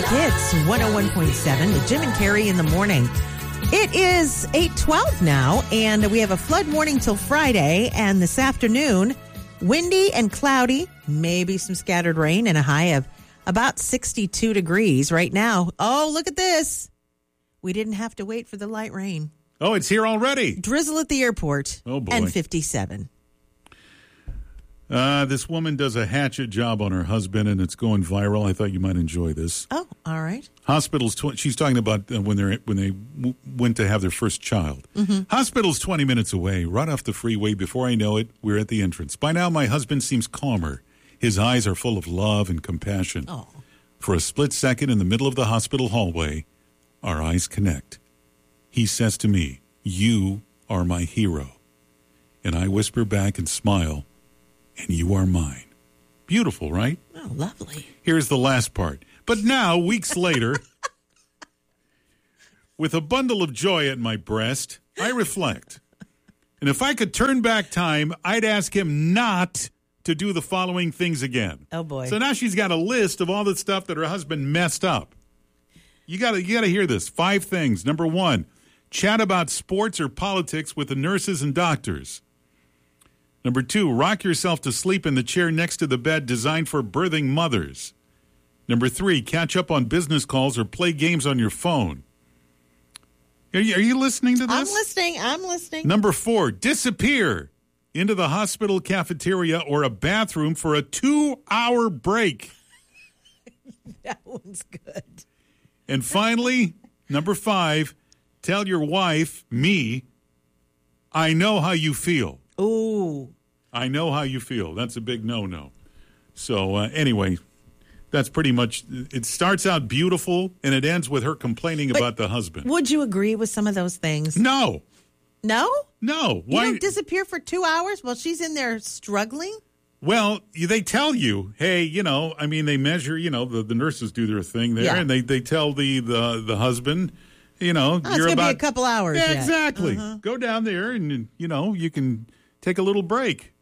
Classic Hits 101.7 with Jim and Carrie in the morning. It is 8:12 now, and we have a flood warning till Friday. And this afternoon, windy and cloudy, maybe some scattered rain, and a high of about 62 degrees right now. Oh, look at this. We didn't have to wait for the light rain. Oh, it's here already. Drizzle at the airport. Oh, boy. And 57. This woman does a hatchet job on her husband, and it's going viral. I thought you might enjoy this. Oh, all right. Hospitals. She's talking about when they went to have their first child. Mm-hmm. Hospital's 20 minutes away, right off the freeway. Before I know it, we're at the entrance. By now, my husband seems calmer. His eyes are full of love and compassion. Oh. For a split second in the middle of the hospital hallway, our eyes connect. He says to me, "You are my hero." And I whisper back and smile, "And you are mine." Beautiful, right? Oh, lovely. Here's the last part. But now, weeks later, with a bundle of joy at my breast, I reflect. And if I could turn back time, I'd ask him not to do the following things again. Oh, boy. So now she's got a list of all the stuff that her husband messed up. You gotta hear this. 5 things. Number 1, chat about sports or politics with the nurses and doctors. Number 2, rock yourself to sleep in the chair next to the bed designed for birthing mothers. Number 3, catch up on business calls or play games on your phone. Are you listening to this? I'm listening. Number 4, disappear into the hospital cafeteria or a bathroom for a 2-hour break. That one's good. And finally, number 5, tell your wife, me, I know how you feel. Ooh. I know how you feel. That's a big no-no. So anyway, that's pretty much, it starts out beautiful and it ends with her complaining about the husband. Would you agree with some of those things? No. No? No. You don't disappear for 2 hours while she's in there struggling? Well, they tell you, hey, they measure, the nurses do their thing there, and they tell the husband, you're it's going to be a couple hours. Yeah, exactly. Uh-huh. Go down there and, you can take a little break.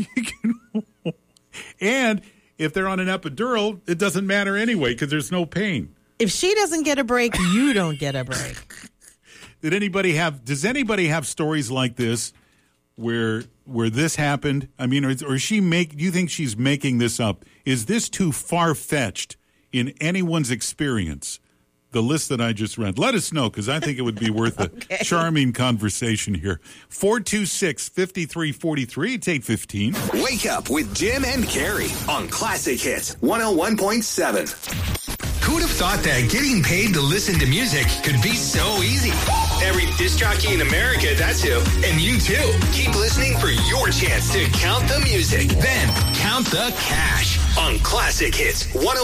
And if they're on an epidural, it doesn't matter anyway because there's no pain. If she doesn't get a break, you don't get a break. Does anybody have stories like this where this happened? I mean, or do you think she's making this up? Is this too far-fetched in anyone's experience? The list that I just read. Let us know, because I think it would be worth a charming conversation here. 426-5343. It's 8:15. Wake up with Jim and Carrie on Classic Hits 101.7. Who'd have thought that getting paid to listen to music could be so easy? Every disc jockey in America, that's who. And you too. Keep listening for your chance to count the music. Then count the cash on Classic Hits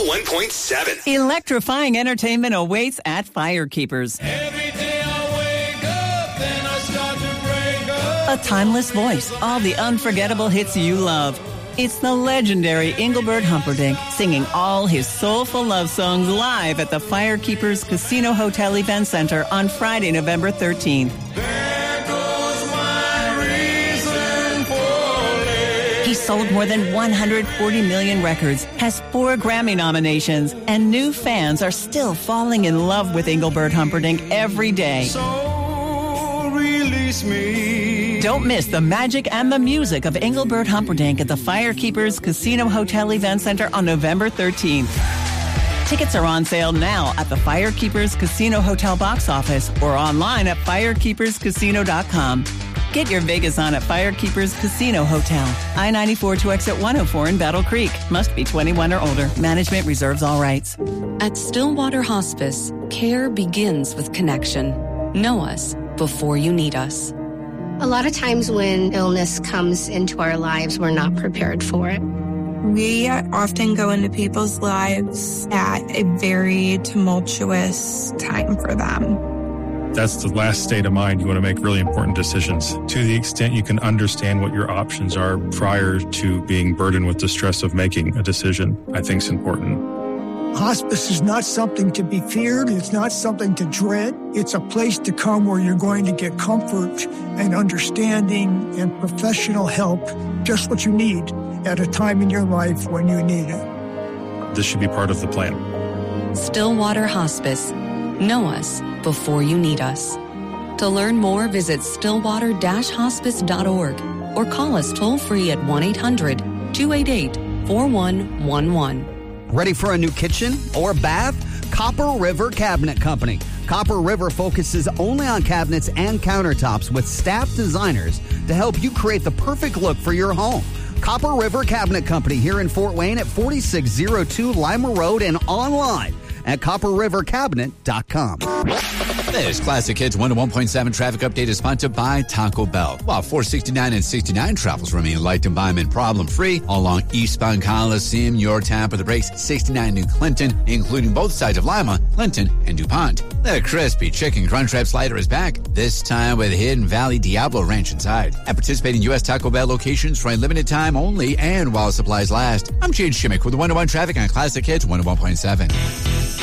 101.7. Electrifying entertainment awaits at Firekeepers. Every day I wake up, then I start to break up. A timeless voice, all the unforgettable hits you love. It's the legendary Engelbert Humperdinck singing all his soulful love songs live at the Firekeepers Casino Hotel Event Center on Friday, November 13th. There goes my reason for living. He sold more than 140 million records, has 4 Grammy nominations, and new fans are still falling in love with Engelbert Humperdinck every day. So release me. Don't miss the magic and the music of Engelbert Humperdinck at the Firekeepers Casino Hotel Event Center on November 13th. Tickets are on sale now at the Firekeepers Casino Hotel box office or online at firekeeperscasino.com. Get your Vegas on at Firekeepers Casino Hotel. I-94 to exit 104 in Battle Creek. Must be 21 or older. Management reserves all rights. At Stillwater Hospice, care begins with connection. Know us before you need us. A lot of times when illness comes into our lives, we're not prepared for it. We often go into people's lives at a very tumultuous time for them. That's the last state of mind. You want to make really important decisions. To the extent you can understand what your options are prior to being burdened with the stress of making a decision, I think is important. Hospice is not something to be feared. It's not something to dread. It's a place to come where you're going to get comfort and understanding and professional help, just what you need at a time in your life when you need it. This should be part of the plan. Stillwater Hospice. Know us before you need us. To learn more, visit stillwater-hospice.org or call us toll-free at 1-800-288-4111. Ready for a new kitchen or bath? Copper River Cabinet Company. Copper River focuses only on cabinets and countertops with staff designers to help you create the perfect look for your home. Copper River Cabinet Company here in Fort Wayne at 4602 Lima Road and online at copperrivercabinet.com. This Classic Hits 101.7 traffic update is sponsored by Taco Bell. While 469 and 69 travels remain light and environment problem-free along eastbound Coliseum, your time for the breaks, 69 New Clinton, including both sides of Lima, Clinton, and DuPont. The crispy chicken Crunchwrap Slider is back, this time with Hidden Valley Diablo Ranch inside. At participating U.S. Taco Bell locations for a limited time only and while supplies last. I'm Jade Shimmick with the 101 traffic on Classic Hits 101.7.